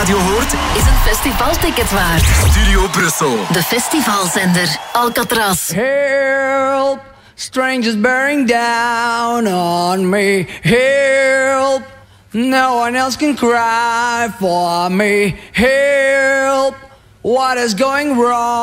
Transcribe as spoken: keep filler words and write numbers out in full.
radio hoort, is een festivalticket waard. Studio Brussel. De festivalzender Alcatraz. Help, strangers bearing down on me. Help, no one else can cry for me. Help, what is going wrong?